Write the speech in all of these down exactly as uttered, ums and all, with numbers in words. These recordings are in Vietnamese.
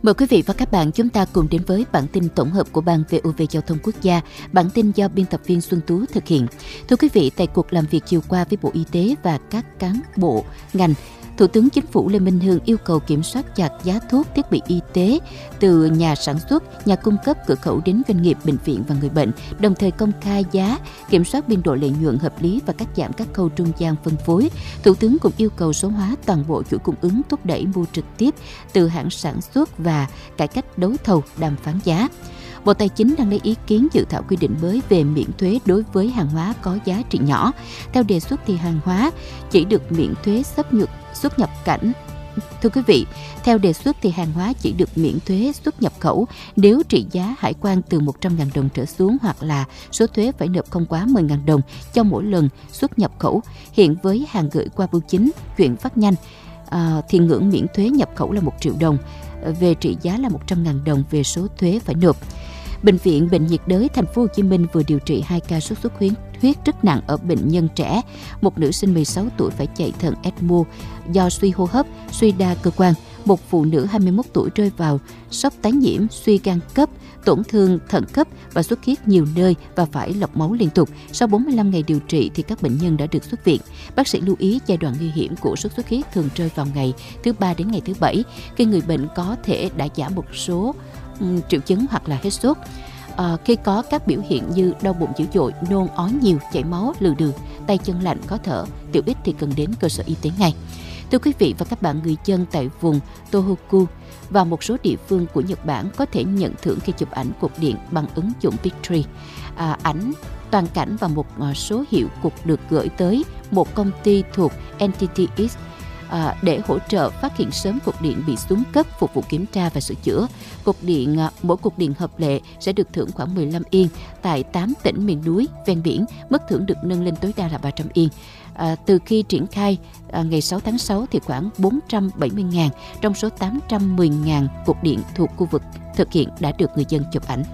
Mời quý vị và các bạn chúng ta cùng đến với bản tin tổng hợp của Ban vê o vê Giao thông Quốc gia. Bản tin do biên tập viên Xuân Tú thực hiện. Thưa quý vị, tại cuộc làm việc chiều qua với Bộ Y tế và các cán bộ ngành, Thủ tướng Chính phủ Lê Minh Hương yêu cầu kiểm soát chặt giá thuốc, thiết bị y tế từ nhà sản xuất, nhà cung cấp, cửa khẩu đến doanh nghiệp, bệnh viện và người bệnh, đồng thời công khai giá, kiểm soát biên độ lợi nhuận hợp lý và cắt giảm các khâu trung gian phân phối. Thủ tướng cũng yêu cầu số hóa toàn bộ chuỗi cung ứng, thúc đẩy mua trực tiếp từ hãng sản xuất và cải cách đấu thầu, đàm phán giá. Bộ Tài chính đang lấy ý kiến dự thảo quy định mới về miễn thuế đối với hàng hóa có giá trị nhỏ. Theo đề xuất thì hàng hóa chỉ được miễn thuế xuất nhập xuất nhập cảnh. Thưa quý vị, theo đề xuất thì hàng hóa chỉ được miễn thuế xuất nhập khẩu nếu trị giá hải quan từ một trăm nghìn đồng trở xuống, hoặc là số thuế phải nộp không quá mười nghìn đồng cho mỗi lần xuất nhập khẩu. Hiện với hàng gửi qua bưu chính, chuyển phát nhanh à, thì ngưỡng miễn thuế nhập khẩu là một triệu đồng, về trị giá là một trăm nghìn đồng về số thuế phải nộp. Bệnh viện Bệnh nhiệt đới Thành phố Hồ Chí Minh vừa điều trị hai ca sốt xuất huyết huyết rất nặng ở bệnh nhân trẻ. Một nữ sinh mười sáu tuổi phải chạy thận e cờ mô do suy hô hấp, suy đa cơ quan. Một phụ nữ hai mươi mốt tuổi rơi vào sốc tái nhiễm, suy gan cấp, tổn thương thận cấp và xuất huyết nhiều nơi và phải lọc máu liên tục. Sau bốn mươi lăm ngày điều trị thì các bệnh nhân đã được xuất viện. Bác sĩ lưu ý giai đoạn nguy hiểm của sốt xuất huyết thường rơi vào ngày thứ ba đến ngày thứ bảy, khi người bệnh có thể đã giảm một số um, triệu chứng hoặc là hết sốt. À, khi có các biểu hiện như đau bụng dữ dội, nôn ói nhiều, chảy máu, lừ đừ, tay chân lạnh, khó thở, tiểu ít thì cần đến cơ sở y tế ngay. Thưa quý vị và các bạn, người dân tại vùng Tohoku và một số địa phương của Nhật Bản có thể nhận thưởng khi chụp ảnh cột điện bằng ứng dụng Pictree. À, ảnh toàn cảnh và một uh, số hiệu cột được gửi tới một công ty thuộc en tê tê X à, để hỗ trợ phát hiện sớm cột điện bị xuống cấp, phục vụ kiểm tra và sửa chữa. Cột điện uh, mỗi cột điện hợp lệ sẽ được thưởng khoảng mười lăm yên. Tại tám tỉnh miền núi ven biển, mức thưởng được nâng lên tối đa là ba trăm yên. À, từ khi triển khai à, ngày sáu tháng sáu thì khoảng bốn trăm bảy mươi nghìn trong số tám trăm mười nghìn cột điện thuộc khu vực thực hiện đã được người dân chụp ảnh.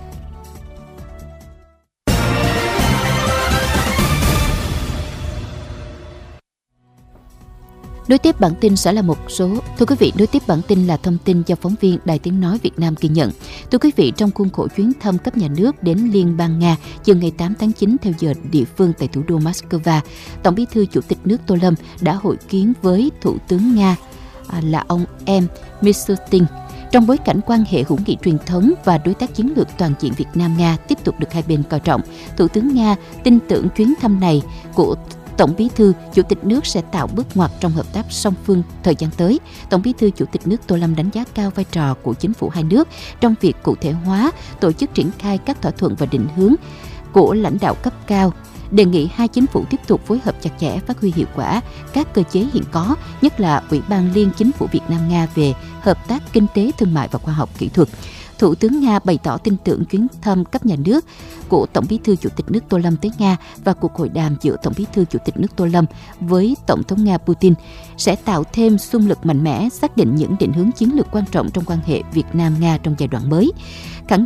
Nối tiếp bản tin sẽ là một số thưa quý vị, nối tiếp bản tin là thông tin do phóng viên Đài Tiếng nói Việt Nam ghi nhận. Thưa quý vị, trong khuôn khổ chuyến thăm cấp nhà nước đến Liên bang Nga chiều ngày tám tháng chín theo giờ địa phương tại thủ đô Moscow, Tổng Bí thư Chủ tịch nước Tô Lâm đã hội kiến với Thủ tướng Nga à, là ông em Mishustin. Trong bối cảnh quan hệ hữu nghị truyền thống và đối tác chiến lược toàn diện Việt Nam-Nga tiếp tục được hai bên coi trọng, Thủ tướng Nga tin tưởng chuyến thăm này của Tổng Bí thư Chủ tịch nước sẽ tạo bước ngoặt trong hợp tác song phương thời gian tới. Tổng Bí thư Chủ tịch nước Tô Lâm đánh giá cao vai trò của chính phủ hai nước trong việc cụ thể hóa, tổ chức triển khai các thỏa thuận và định hướng của lãnh đạo cấp cao. Đề nghị hai chính phủ tiếp tục phối hợp chặt chẽ, phát huy hiệu quả các cơ chế hiện có, nhất là Ủy ban Liên Chính phủ Việt Nam-Nga về hợp tác kinh tế, thương mại và khoa học kỹ thuật. Thủ tướng Nga bày tỏ tin tưởng chuyến thăm cấp nhà nước của Tổng Bí thư Chủ tịch nước Tô Lâm tới Nga và cuộc hội đàm giữa Tổng Bí thư Chủ tịch nước Tô Lâm với Tổng thống Nga Putin sẽ tạo thêm xung lực mạnh mẽ, xác định những định hướng chiến lược quan trọng trong quan hệ Việt Nam-Nga trong giai đoạn mới. Khẳng